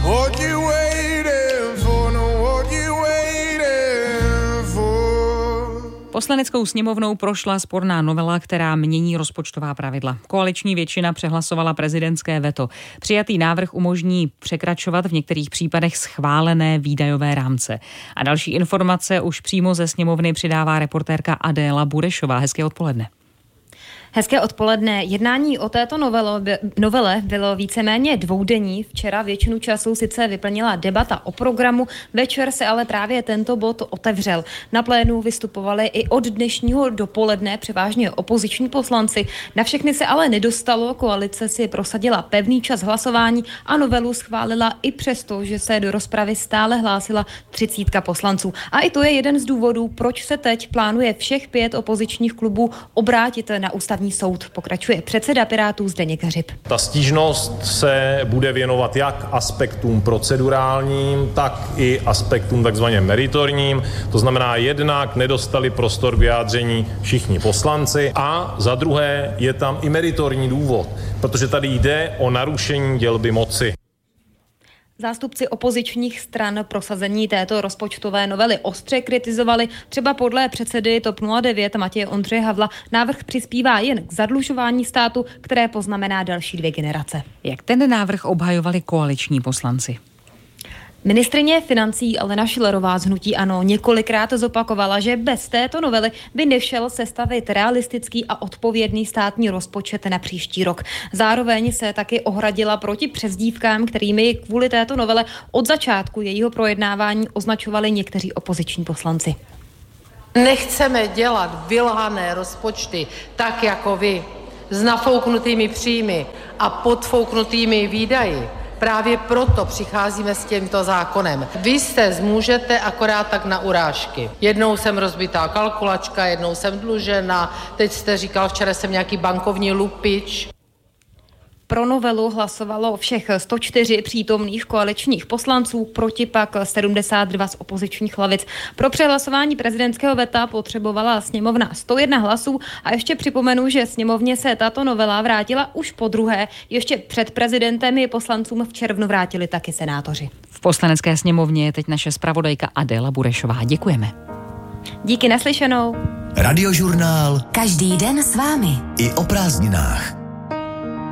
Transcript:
What you waiting for, no, what you waiting for. Poslaneckou sněmovnou prošla sporná novela, která mění rozpočtová pravidla. Koaliční většina přehlasovala prezidentské veto. Přijatý návrh umožní překračovat v některých případech schválené výdajové rámce. A další informace už přímo ze sněmovny přidává reportérka Adéla Burešová. Hezké odpoledne. Hezké odpoledne. Jednání o této novele bylo víceméně dvoudenní. Včera většinu času sice vyplnila debata o programu, večer se ale právě tento bod otevřel. Na plénu vystupovali i od dnešního dopoledne převážně opoziční poslanci. Na všechny se ale nedostalo, koalice si prosadila pevný čas hlasování a novelu schválila i přesto, že se do rozpravy stále hlásila 30 poslanců. A i to je jeden z důvodů, proč se teď plánuje všech 5 opozičních klubů obrátit na ústavní soud, pokračuje předseda Pirátů Zdeněk Hřib. Ta stížnost se bude věnovat jak aspektům procedurálním, tak i aspektům takzvaně meritorním. To znamená, jednak nedostali prostor k vyjádření všichni poslanci a za druhé je tam i meritorní důvod, protože tady jde o narušení dělby moci. Zástupci opozičních stran prosazení této rozpočtové novely ostře kritizovali. Třeba podle předsedy TOP 09 Matěje Ondřeje Havla návrh přispívá jen k zadlužování státu, které poznamená další 2 generace. Jak ten návrh obhajovali koaliční poslanci? Ministryně financí Alena Schillerová z hnutí ANO několikrát zopakovala, že bez této novely by nešel sestavit realistický a odpovědný státní rozpočet na příští rok. Zároveň se taky ohradila proti přezdívkám, kterými kvůli této novele od začátku jejího projednávání označovali někteří opoziční poslanci. Nechceme dělat vylhané rozpočty tak jako vy, s nafouknutými příjmy a podfouknutými výdaji. Právě proto přicházíme s tímto zákonem. Vy se zmůžete akorát tak na urážky. Jednou jsem rozbitá kalkulačka, jednou jsem dlužena, teď jste říkal, včera jsem nějaký bankovní lupič. Pro novelu hlasovalo všech 104 přítomných koaličních poslanců, proti pak 72 z opozičních lavic. Pro přehlasování prezidentského veta potřebovala sněmovna 101 hlasů a ještě připomenu, že sněmovně se tato novela vrátila už po druhé. Ještě před prezidentem je poslancům v červnu vrátili taky senátoři. V Poslanecké sněmovně je teď naše zpravodajka Adéla Burešová. Děkujeme. Díky, naslyšenou. Radiožurnál. Každý den s vámi. I o prázdninách.